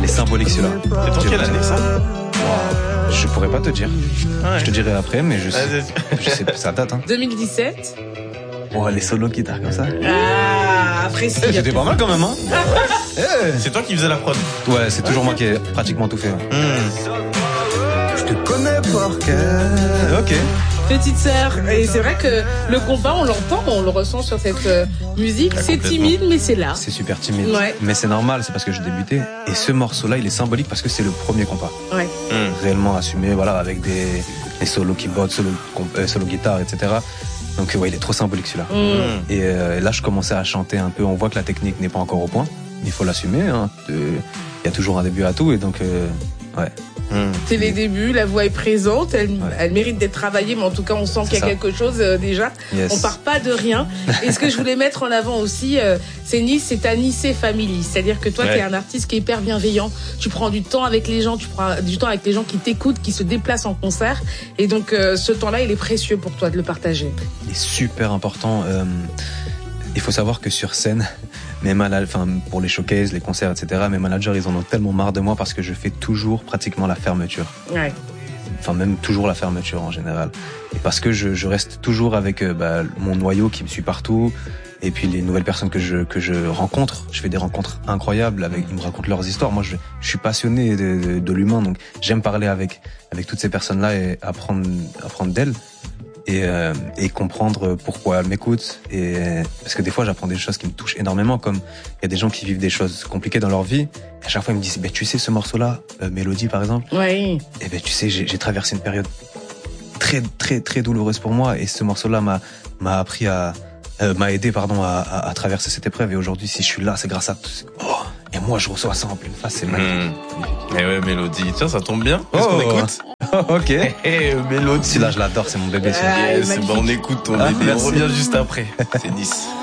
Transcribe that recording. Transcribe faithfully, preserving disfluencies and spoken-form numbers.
symbolique celui-là. C'est en quelle année ça? Wow. Je pourrais pas te dire. Ah ouais. Je te dirai après, mais je sais, Ah, je sais ça date. Hein. deux mille dix-sept. Oh, les solos guitares comme ça. Ah, précis. Eh, J'étais pas mal quand même, hein. Eh. C'est toi qui faisais la prod. Ouais, c'est toujours moi qui ai pratiquement tout fait. Ouais. Mmh. Je te connais par cœur. Ok. Petite sœur. Et c'est vrai que le combat, on l'entend, on le ressent sur cette euh, musique. Ah, c'est timide, mais c'est là. C'est super timide. Ouais. Mais c'est normal, c'est parce que je débutais. Et ce morceau-là, il est symbolique parce que c'est le premier compas. Ouais. Mmh. Réellement assumé, voilà, avec des, des solos keyboard, solo, euh, solo guitare, et cetera. Donc ouais, il est trop symbolique celui-là. Mmh. Et euh, là, je commençais à chanter un peu. On voit que la technique n'est pas encore au point. Il faut l'assumer. Hein. Euh, Il y a toujours un début à tout. Et donc, euh, ouais. Mmh. C'est les débuts, la voix est présente, elle, Ouais. elle mérite d'être travaillée, mais en tout cas, on sent qu'il y a ça. quelque chose euh, déjà. Yes. On part pas de rien. Et ce que je voulais mettre en avant aussi, euh, c'est Nice, c'est ta Nice Family. C'est-à-dire que toi, Ouais. tu es un artiste qui est hyper bienveillant. Tu prends du temps avec les gens, tu prends du temps avec les gens qui t'écoutent, qui se déplacent en concert. Et donc, euh, ce temps-là, il est précieux pour toi de le partager. Il est super important. Euh, il faut savoir que sur scène, mes managers, enfin pour les showcases, les concerts, et cetera, mes managers, ils en ont tellement marre de moi parce que je fais toujours pratiquement la fermeture. Ouais. Enfin même toujours la fermeture en général. Et parce que je, je reste toujours avec euh, bah, mon noyau qui me suit partout. Et puis les nouvelles personnes que je que je rencontre, je fais des rencontres incroyables avec, ils me racontent leurs histoires. Moi, je, je suis passionné de, de, de l'humain, donc j'aime parler avec avec toutes ces personnes-là et apprendre apprendre d'elles. Et, euh, et comprendre pourquoi elles m'écoutent. Et parce que des fois, j'apprends des choses qui me touchent énormément, comme il y a des gens qui vivent des choses compliquées dans leur vie. Et à chaque fois, ils me disent, ben tu sais, ce morceau-là, euh, Mélodie par exemple. Ouais. Et ben tu sais, j'ai, j'ai traversé une période très très très douloureuse pour moi, et ce morceau-là m'a m'a appris à euh, m'a aidé pardon à, à, à traverser cette épreuve. Et aujourd'hui, si je suis là, c'est grâce à tout. Oh, et moi, je reçois ça en pleine face, c'est magnifique. Mmh. Et ouais, Mélodie. Tiens, ça tombe bien. Qu'est-ce Oh. qu'on écoute? Ok. Eh, hey, Mélodie. Celui-là, je l'adore, c'est mon bébé. celui-là. Ah, Yes, magnifique. bah, on écoute ton Ah, bébé. On merci. revient juste après. C'est Nice.